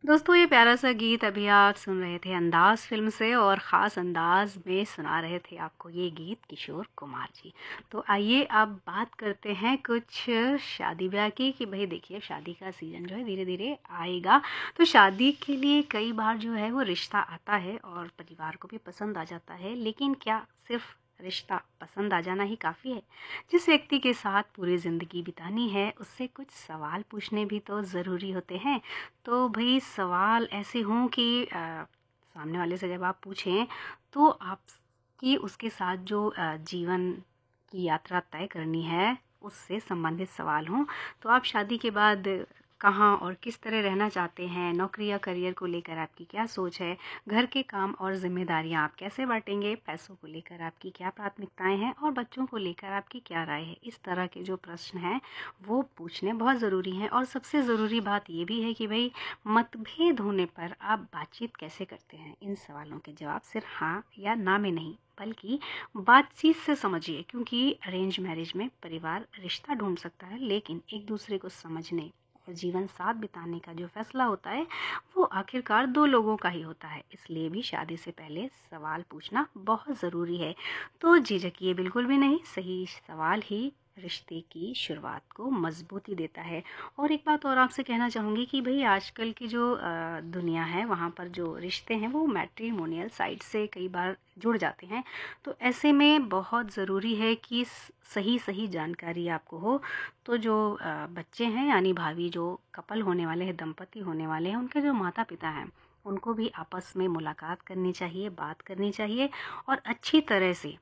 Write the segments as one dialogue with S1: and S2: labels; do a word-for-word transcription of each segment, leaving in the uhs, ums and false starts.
S1: दोस्तों ये प्यारा सा गीत अभी आप सुन रहे थे अंदाज फिल्म से और ख़ास अंदाज में सुना रहे थे आपको ये गीत किशोर कुमार जी। तो आइए अब बात करते हैं कुछ शादी ब्याह की कि भाई देखिए शादी का सीज़न जो है धीरे धीरे आएगा। तो शादी के लिए कई बार जो है वो रिश्ता आता है और परिवार को भी पसंद आ जाता है, लेकिन क्या सिर्फ रिश्ता पसंद आ जाना ही काफ़ी है? जिस व्यक्ति के साथ पूरी ज़िंदगी बितानी है उससे कुछ सवाल पूछने भी तो ज़रूरी होते हैं। तो भई सवाल ऐसे हों कि अ, सामने वाले से जब आप पूछें तो आपकी उसके साथ जो अ, जीवन की यात्रा तय करनी है उससे संबंधित सवाल हों। तो आप शादी के बाद कहाँ और किस तरह रहना चाहते हैं, नौकरी या करियर को लेकर आपकी क्या सोच है, घर के काम और जिम्मेदारियां आप कैसे बांटेंगे, पैसों को लेकर आपकी क्या प्राथमिकताएं हैं और बच्चों को लेकर आपकी क्या राय है। इस तरह के जो प्रश्न हैं वो पूछने बहुत ज़रूरी हैं। और सबसे ज़रूरी बात ये भी है कि भाई मतभेद होने पर आप बातचीत कैसे करते हैं। इन सवालों के जवाब सिर्फ हाँ या ना में नहीं बल्कि बातचीत से समझिए, क्योंकि अरेंज मैरिज में परिवार रिश्ता ढूंढ सकता है लेकिन एक दूसरे को समझने और जीवन साथ बिताने का जो फैसला होता है वो आखिरकार दो लोगों का ही होता है। इसलिए भी शादी से पहले सवाल पूछना बहुत ज़रूरी है। तो झिझकिए बिल्कुल भी नहीं, सही सवाल ही रिश्ते की शुरुआत को मजबूती देता है। और एक बात और आपसे कहना चाहूँगी कि भाई आजकल की जो अ, दुनिया है वहाँ पर जो रिश्ते हैं वो मैट्रिमोनियल साइट से कई बार जुड़ जाते हैं। तो ऐसे में बहुत ज़रूरी है कि स- सही सही जानकारी आपको हो। तो जो अ, बच्चे हैं यानी भावी जो कपल होने वाले हैं, दंपति होने वाले हैं, उनके जो माता पिता हैं उनको भी आपस में मुलाकात करनी चाहिए, बात करनी चाहिए और अच्छी तरह से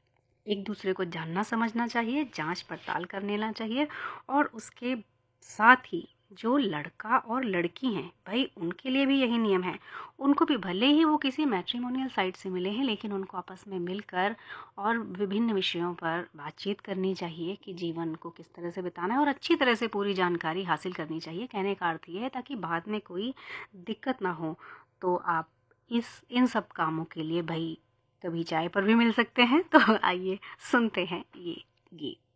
S1: एक दूसरे को जानना समझना चाहिए, जांच पड़ताल कर लेना चाहिए। और उसके साथ ही जो लड़का और लड़की हैं भाई उनके लिए भी यही नियम है। उनको भी भले ही वो किसी मैट्रिमोनियल साइट से मिले हैं लेकिन उनको आपस में मिलकर और विभिन्न विषयों पर बातचीत करनी चाहिए कि जीवन को किस तरह से बिताना है और अच्छी तरह से पूरी जानकारी हासिल करनी चाहिए। कहने का अर्थ ये है ताकि बाद में कोई दिक्कत ना हो। तो आप इस इन सब कामों के लिए भाई कभी चाय पर भी मिल सकते हैं। तो आइए सुनते हैं ये गीत।